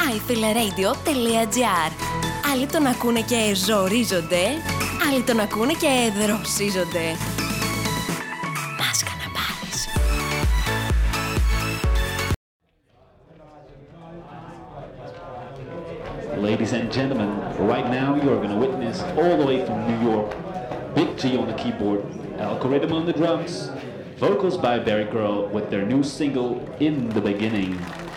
myfileradio.gr. Άλλοι τον ακούνε και ζορίζονται, άλλοι τον ακούνε και δροσίζονται. Μάσκα να πάρεις. Ladies and gentlemen, right now you're going to witness all the way from New York, Big G on the keyboard, Algorithm on the drums, vocals by Barry Girl with their new single, In the Beginning.